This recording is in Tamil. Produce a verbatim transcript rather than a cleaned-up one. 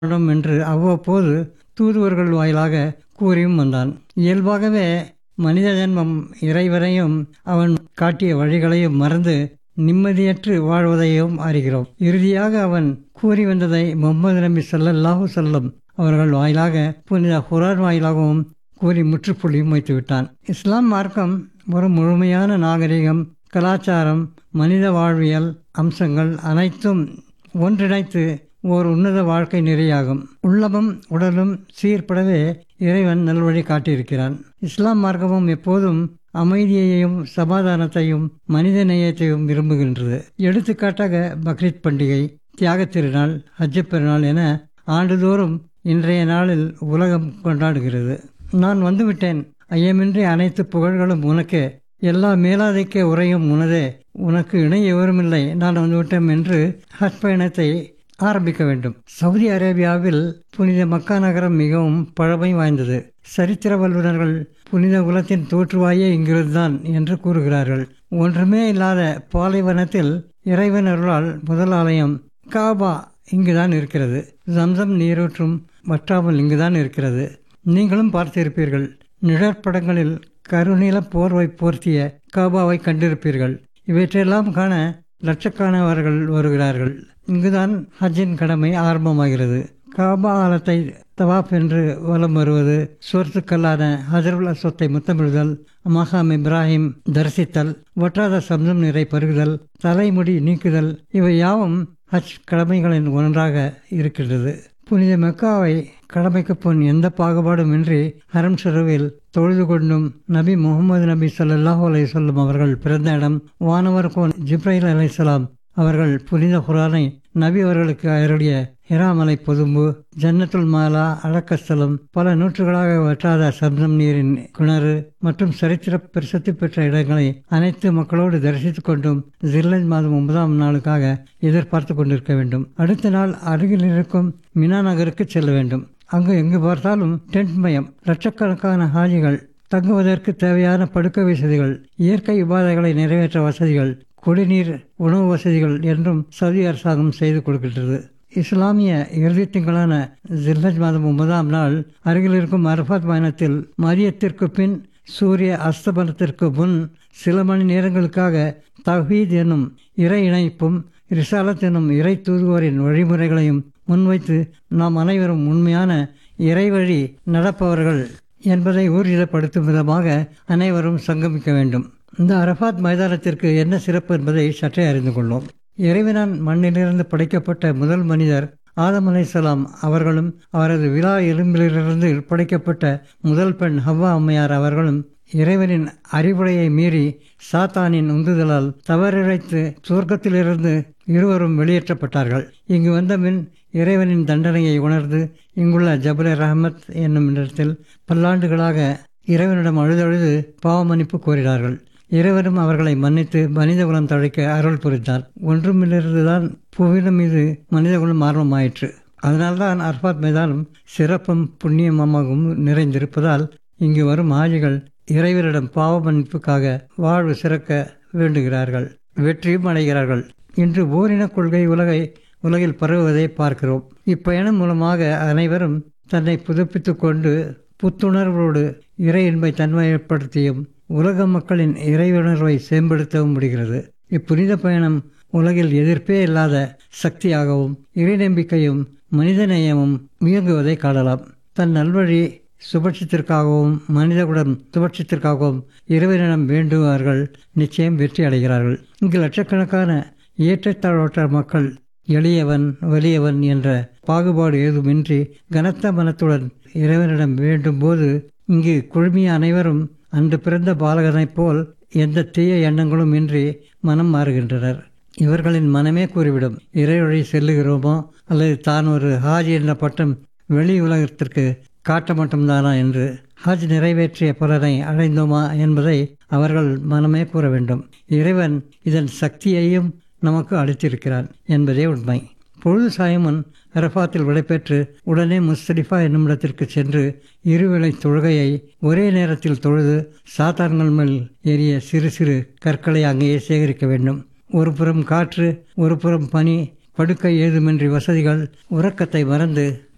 வேண்டும் என்று அவ்வப்போது தூதுவர்கள் வாயிலாக கூறியும் வந்தான். இயல்பாகவே மனித ஜன்மம் இறைவனையும் அவன் காட்டிய வழிகளையும் மறந்து நிம்மதியற்று வாழ்வதையும் அறிகிறோம். இறுதியாக அவன் கூறி வந்ததை முகமது நபி ஸல்லல்லாஹு அலைஹி வஸல்லம் அவர்கள் வாயிலாக புனித குர்ஆன் வாயிலாகவும் கூறி முற்றுப்புள்ளியும் வைத்துவிட்டான். இஸ்லாம் மார்க்கம் ஒரு முழுமையான நாகரிகம், கலாச்சாரம், மனித வாழ்வியல் அம்சங்கள் அனைத்தும் ஒன்றிணைத்து ஓர் உன்னத வாழ்க்கை நெறியாகும். உள்ளமும் உடலும் சீர்படவே இறைவன் நல்வழி காட்டியிருக்கிறான். இஸ்லாம் மார்க்கமும் எப்போதும் அமைதியையும் சமாதானத்தையும் மனித நேயத்தையும் விரும்புகின்றது. எடுத்துக்காட்டாக பக்ரீத் பண்டிகை, தியாகத் திருநாள், ஹஜ்ஜு பெருநாள் என ஆண்டுதோறும் இன்றைய நாளில் உலகம் கொண்டாடுகிறது. நான் வந்துவிட்டேன், ஐயமின்றி அனைத்து புகழ்களும் உனக்கே, எல்லா மேலாதைக்க உரையும் உனதே, உனக்கு இணை எவருமில்லை, நான் வந்துவிட்டேன் என்று ஹஜ் பயணத்தை ஆரம்பிக்க வேண்டும். சவுதி அரேபியாவில் புனித மக்கா நகரம் மிகவும் பழமை வாய்ந்தது. சரித்திர வல்லுநர்கள் புனித குலத்தின் தோற்றுவாயே இங்கிருந்துதான் என்று கூறுகிறார்கள். ஒன்றுமே இல்லாத பாலைவனத்தில் இறைவன் அருளால் முதல் ஆலயம் காபா இங்குதான் இருக்கிறது. ஜம்சம் நீரூற்றும் வற்றாமல் இங்குதான் இருக்கிறது. நீங்களும் பார்த்திருப்பீர்கள். நிழற்படங்களில் கருநீல போர்வை போர்த்திய காபாவை கண்டிருப்பீர்கள். இவற்றையெல்லாம் காண லட்சக்கணக்கானவர்கள் வருகிறார்கள். இங்குதான் ஹஜ்ஜின் கடமை ஆரம்பமாகிறது. காபா ஆலத்தை தவாப் என்று வலம் வருவது, சொர்த்துக்கல்லான ஹஜருல் அஸ்வத்தை முத்தமிடுதல், மகாம் இப்ராஹிம் தரிசித்தல், வற்றாத சம்சம் நீரை பருகுதல், தலைமுடி நீக்குதல் இவை யாவும் ஹஜ் கடமைகளின் ஒன்றாக இருக்கின்றது. புனித மெக்காவை கடமைக்கு பொன் எந்த பாகுபாடும் இன்றி ஹரம் ஷரீஃபில் தொழுது கொண்டும் நபி முகமது நபி ஸல்லல்லாஹு அலைஹி வஸல்லம் அவர்கள் பிறந்த இடம் வானவர் கோன் ஜிப்ரைல் அலைஹிஸ்ஸலாம் அவர்கள் புனித குர்ஆனை நபி அவர்களுக்கு அருளிய ஹிராமலை பொதும்பு, ஜன்னத்துல் மாலா அடக்கஸ்தலம், பல நூற்றுகளாக வற்றாத சம்சம் நீரின் கிணறு மற்றும் சரித்திர பிரசித்தி பெற்ற இடங்களை அனைத்து மக்களோடு தரிசித்துக் கொண்டும் ஜில்ஹஜ் மாதம் ஒன்பதாம் நாளுக்காக எதிர்பார்த்து கொண்டிருக்க வேண்டும். அடுத்த நாள் அருகில் இருக்கும் மினா நகருக்கு செல்ல வேண்டும். அங்கு எங்கு பார்த்தாலும் டென்ட் மயம், லட்சக்கணக்கான ஹாஜிகள் தங்குவதற்கு தேவையான படுக்க வசதிகள், இயற்கை உபாதைகளை நிறைவேற்ற வசதிகள், குடிநீர், உணவு வசதிகள் என்றும் சவுதி அரசாங்கம் செய்து கொடுக்கின்றது. இஸ்லாமிய இறுதி திங்களான ஜில்ஹஜ் மாதம் ஒன்பதாம் நாள் அருகில் இருக்கும் அரஃபாத் பயணத்தில் மதியத்திற்கு பின் சூரிய அஸ்தமனத்திற்கு முன் சில மணி நேரங்களுக்காக தவ்ஹீத் என்னும் இறை இணைப்பும் ரிசாலத் என்னும் இறை தூதுவோரின் வழிமுறைகளையும் முன்வைத்து நாம் அனைவரும் உண்மையான இறைவழி நடப்பவர்கள் என்பதை ஊர்ஜிதப்படுத்தும் விதமாக அனைவரும் சங்கமிக்க வேண்டும். இந்த அரஃபாத் மைதானத்திற்கு என்ன சிறப்பு என்பதை சற்றே அறிந்து கொள்வோம். இறைவனான் மண்ணிலிருந்து படைக்கப்பட்ட முதல் மனிதர் ஆதம் அலைஹிஸ்ஸலாம் அவர்களும் அவரது விலா எலும்பிலிருந்து படைக்கப்பட்ட முதல் பெண் ஹவ்வா அம்மையார் அவர்களும் இறைவனின் அறிவுரையை மீறி சாத்தானின் உந்துதலால் தவறிழைத்து சுவர்க்கத்திலிருந்து இருவரும் வெளியேற்றப்பட்டார்கள். இங்கு வந்தபின் இறைவனின் தண்டனையை உணர்ந்து இங்குள்ள ஜபலே ரஹமத் என்னும் இடத்தில் பல்லாண்டுகளாக இறைவனிடம் அழுதழுது பாவ மன்னிப்பு கோரினார்கள். இறைவனும் அவர்களை மன்னித்து மனித குலம் தழைக்க அருள் புரிந்தார். ஒன்றுமிலிருந்துதான் புவியிடம் மீது மனித குலம் ஆர்வமாயிற்று. அதனால்தான் அரஃபாத் மைதானம் சிறப்பும் புண்ணியமாகவும் நிறைந்திருப்பதால் இங்கு வரும் ஹாஜிகள் இறைவனிடம் பாவ மன்னிப்புக்காக வாழ்வு சிறக்க வேண்டுகிறார்கள், வெற்றியும் அடைகிறார்கள். இன்று ஓரின கொள்கை உலகை உலகில் பரவுவதை பார்க்கிறோம். இப்பயணம் மூலமாக அனைவரும் தன்னை புதுப்பித்து கொண்டு புத்துணர்வோடு இறை இன்பை தன்மைப்படுத்தியும் உலக மக்களின் இறையுணர்வை மேம்படுத்தவும் முடிகிறது. இப்புனித பயணம் உலகில் எதிர்ப்பே இல்லாத சக்தியாகவும் இறை நம்பிக்கையும் மனித நேயமும் இயங்குவதை காணலாம். தன் நல்வழி சுபட்சத்திற்காகவும் மனிதகுலம் சுபட்சத்திற்காகவும் இறைவனிடம் வேண்டுவார்கள், நிச்சயம் வெற்றி அடைகிறார்கள். இங்கு லட்சக்கணக்கான ஏற்றத்தாழ்வற்ற மக்கள் எளியவன் வலியவன் என்ற பாகுபாடு ஏதுமின்றி கனத்த மனத்துடன் இறைவனிடம் வேண்டும் போது இங்கு குழுமிய அனைவரும் அன்று பிறந்த பாலகனைப் போல் எந்த தீய எண்ணங்களும் இன்றி மனம் மாறுகின்றனர். இவர்களின் மனமே கூறிவிடும், இறைவழி செல்லுகிறோமோ அல்லது தான் ஒரு ஹாஜ் என்ற பட்டம் வெளி உலகத்திற்கு காட்ட மட்டும்தானா என்று. ஹஜ் நிறைவேற்றிய பலனை அடைந்தோமா என்பதை அவர்கள் மனமே கூற வேண்டும். இறைவன் இதன் சக்தியையும் நமக்கு அளித்திருக்கிறான் என்பதே உண்மை. பொழுது சாயமுன் அரஃபாத்தில் விடைபெற்று உடனே முஸ்தலிஃபா என்னும் இடத்திற்கு சென்று இருவேளை தொழுகையை ஒரே நேரத்தில் தொழுது சாத்தான்கள் மேல் ஏறிய சிறு சிறு கற்களை அங்கேயே சேகரிக்க வேண்டும். ஒரு புறம் காற்று, ஒரு புறம் பனி, படுக்கை ஏதுமின்றி வசதிகள், உறக்கத்தை மறந்து